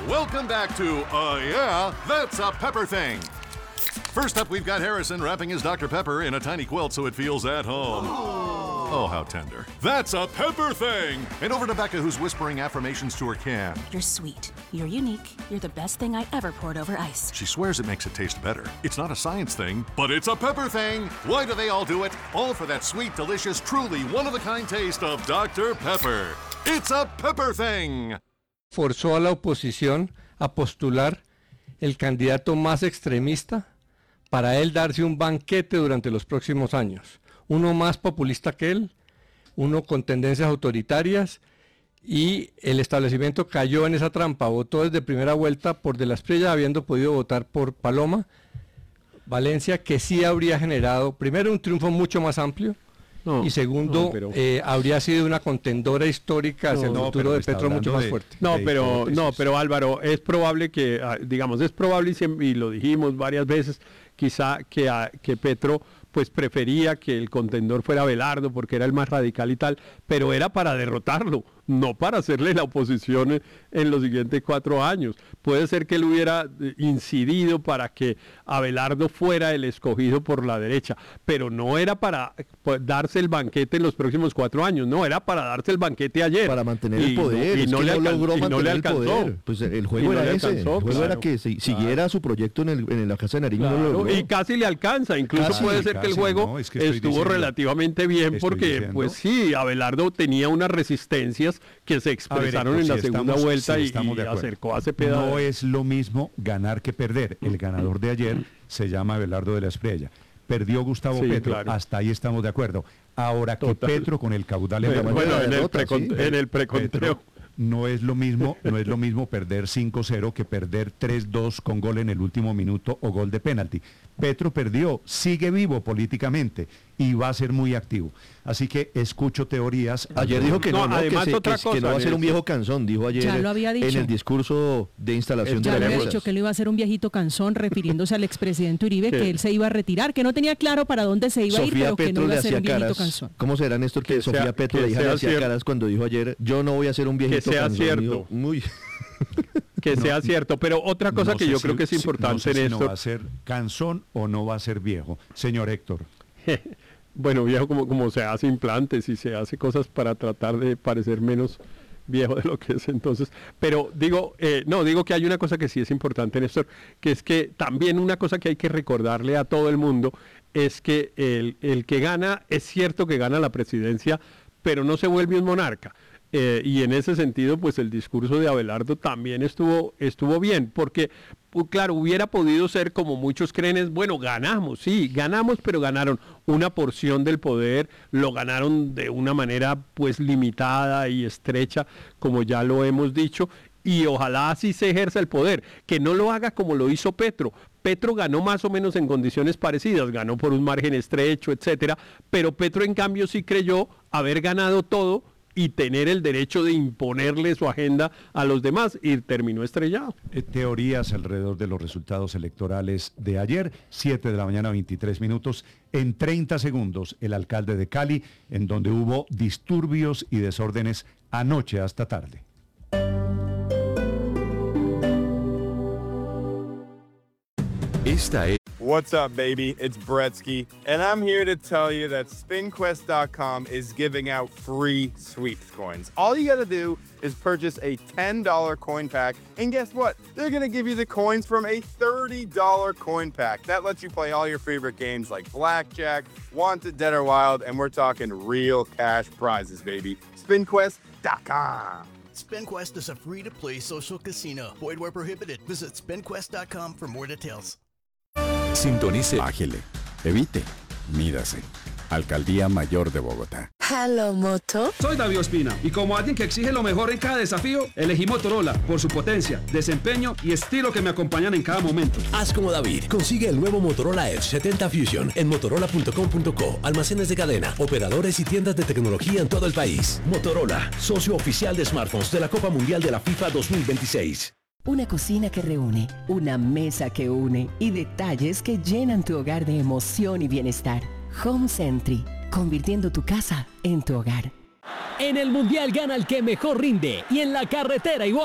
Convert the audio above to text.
Welcome back to Yeah, That's a Pepper Thing. First up, we've got Harrison wrapping his Dr. Pepper in a tiny quilt so it feels at home. Oh, how tender. That's a Pepper Thing! And over to Becca, who's whispering affirmations to her can. You're sweet. You're unique. You're the best thing I ever poured over ice. She swears it makes it taste better. It's not a science thing, but it's a Pepper Thing! Why do they all do it? All for that sweet, delicious, truly one-of-a-kind taste of Dr. Pepper. It's a Pepper Thing! Forzó a la oposición a postular el candidato más extremista para él darse un banquete durante los próximos años. Uno más populista que él, uno con tendencias autoritarias, y el establecimiento cayó en esa trampa, votó desde primera vuelta por De la Espriella, habiendo podido votar por Paloma Valencia, que sí habría generado, primero, un triunfo mucho más amplio, y segundo, habría sido una contendora histórica hacia el futuro de Petro mucho más fuerte. Pero Álvaro, es probable que, digamos, es probable, y lo dijimos varias veces, quizá que Petro pues prefería que el contendor fuera Abelardo porque era el más radical y tal, pero era para derrotarlo, no para hacerle la oposición en los siguientes 4 años. Puede ser que él hubiera incidido para que Abelardo fuera el escogido por la derecha, pero no era para darse el banquete en los próximos 4 años, no, era para darse el banquete ayer. Para mantener el poder, y no le logró mantener el poder. Pues el juego era ese, el juego era que siguiera su proyecto en la Casa de Nariño. Claro, no lo logró. y casi le alcanza, incluso puede ser que el juego estuvo relativamente bien porque, pues sí, Abelardo tenía unas resistencias que se expresaron en la segunda vuelta y acercó a Cepeda. No es lo mismo ganar que perder. El ganador de ayer se llama Abelardo de la Espriella. Perdió Gustavo Petro, claro. Hasta ahí estamos de acuerdo. Ahora que Petro con el caudal en el preconteo. No es lo mismo perder 5-0 que perder 3-2 con gol en el último minuto o gol de penalti. Petro perdió, sigue vivo políticamente y va a ser muy activo. Así que escucho teorías. Ayer dijo que además que no va a ser un viejo canzón, dijo ayer ya lo había dicho. En el discurso de instalación de la Ya lo había dicho que él iba a ser un viejito canzón, refiriéndose al expresidente Uribe, que él se iba a retirar, que no tenía claro para dónde se iba a ir, pero que no iba a ser un viejito canzón. ¿Cómo será, Néstor, que Sofía Petro le hacía caras cuando dijo ayer, yo no voy a ser un viejito canzón? Que sea cierto. Que sea cierto, pero otra cosa que yo creo que es importante en esto. ¿No va a ser cansón o no va a ser viejo? Señor Héctor. Bueno, viejo como se hace implantes y se hace cosas para tratar de parecer menos viejo de lo que es entonces. Pero digo que hay una cosa que sí es importante, Néstor, que es que también una cosa que hay que recordarle a todo el mundo es que el que gana, es cierto que gana la presidencia, pero no se vuelve un monarca. Y en ese sentido, pues el discurso de Abelardo también estuvo bien, porque, claro, hubiera podido ser como muchos creen, bueno, ganamos, pero ganaron una porción del poder, lo ganaron de una manera pues limitada y estrecha, como ya lo hemos dicho, y ojalá así se ejerza el poder, que no lo haga como lo hizo Petro. Petro ganó más o menos en condiciones parecidas, ganó por un margen estrecho, etcétera, pero Petro en cambio sí creyó haber ganado todo y tener el derecho de imponerle su agenda a los demás, y terminó estrellado. Teorías alrededor de los resultados electorales de ayer, 7 de la mañana, 23 minutos. En 30 segundos, el alcalde de Cali, en donde hubo disturbios y desórdenes anoche hasta tarde. Esta es... What's up, baby? It's Bretsky, and I'm here to tell you that SpinQuest.com is giving out free sweeps coins. All you gotta do is purchase a $10 coin pack, and guess what? They're gonna give you the coins from a $30 coin pack. That lets you play all your favorite games like Blackjack, Wanted, Dead or Wild, and we're talking real cash prizes, baby. SpinQuest.com. SpinQuest is a free-to-play social casino. Void where prohibited. Visit SpinQuest.com for more details. Sintonice, ágile, evite, mídase. Alcaldía Mayor de Bogotá. Hello, Moto. Soy David Ospina y como alguien que exige lo mejor en cada desafío, elegí Motorola por su potencia, desempeño y estilo que me acompañan en cada momento. Haz como David. Consigue el nuevo Motorola Edge 70 Fusion en motorola.com.co, almacenes de cadena, operadores y tiendas de tecnología en todo el país. Motorola, socio oficial de smartphones de la Copa Mundial de la FIFA 2026. Una cocina que reúne, una mesa que une y detalles que llenan tu hogar de emoción y bienestar. Home Sentry, convirtiendo tu casa en tu hogar. En el Mundial gana el que mejor rinde y en la carretera igual.